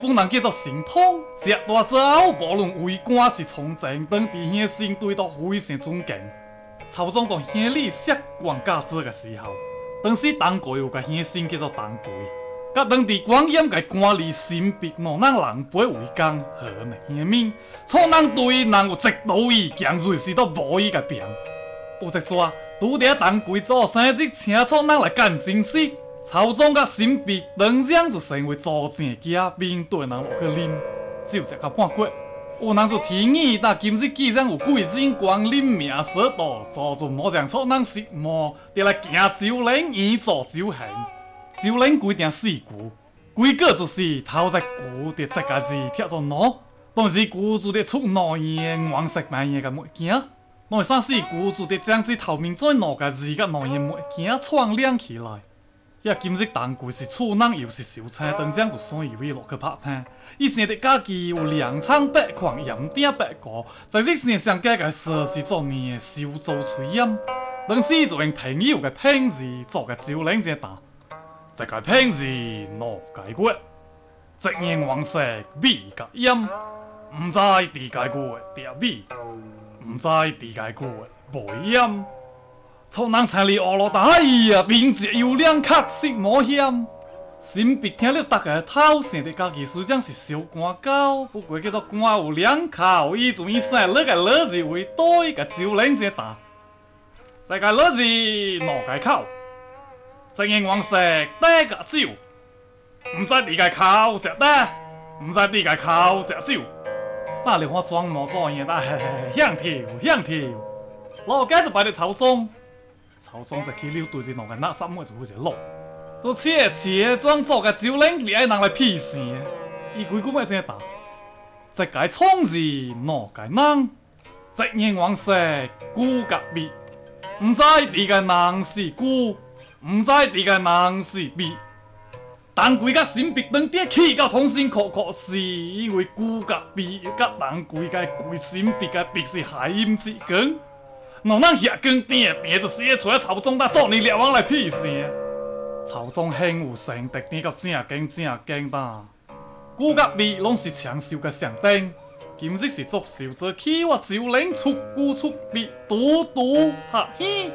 本人叫做神通，食大早，无论为官是从政，当伫兄身对都非常尊敬。曹总同兄弟设官嫁子的时候，当时东贵有个兄身叫做东贵，甲当伫广严个官吏神笔两人狼狽为奸，和呢兄面，错人对人有直道义，强瑞士都无伊个病。有一撮，拄着东贵做生日，请错人来干正事。曹总甲神笔当然就成为作证家，面对人落去啉，只有食到半过。有人就提议，但今日既然有贵人光临命所到，做阵莫让错人失望，就来行酒令以做酒行。酒令规定4句，规矩就是头一句得这个字贴做喏，第二句就得出喏言黄色白言个物件，第3、4句就得将这头面做喏个字甲喏言物件串联起来。遐今日当贵是厝人又是收菜，当然就算以为落去拍拼。伊生得家己有粮仓8筐，盐鼎8个，在日生上加个说是做年收租炊烟。当时就用朋友个品字做个酒令一打，这个品字喏解决，直言黄色米甲盐，唔知地解决的米，唔知地解决无盐。错人请你学落大哎呀，名字有两确实无险。神笔听了大家头，想得家己虽然是小官狗，不过叫做官有两口，伊就以生那个老字为对个酒令一打。这个老字两个口，正英黄色第个酒，唔知第个口食得，唔知第个口食酒。那莲花装模作样的向跳，老家就摆在朝中。曹总就去了对着两个那3尾就开始落，做切装做个酒令，你爱人来屁事？伊规句咩先打？一个创字，两个人，直言黄色古甲米，唔知第个人是古，唔知第个人是米。当贵甲神笔当爹起到同心苦，是因为古甲米甲当贵个贵神笔个笔是海阴之根。两人下更定就写出来，曹总打做你俩往来屁事。曹总很有成绩，点到正经吧。古甲米拢是长寿嘅上顶，今日是作寿做起，我酒令出古出笔，独哈嘿。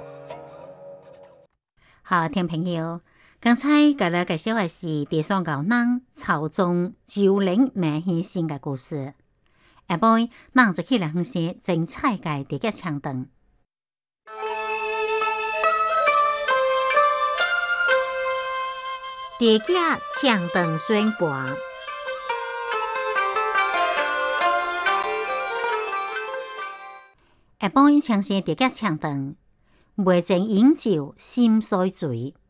好，听朋友，刚才介绍介绍的是地上高人曹总酒令名先生嘅故事。下晡，咱就去来分析精彩嘅地脚唱段。地脚唱段宣播。下晡唱些地脚唱段，袂前饮酒心衰醉。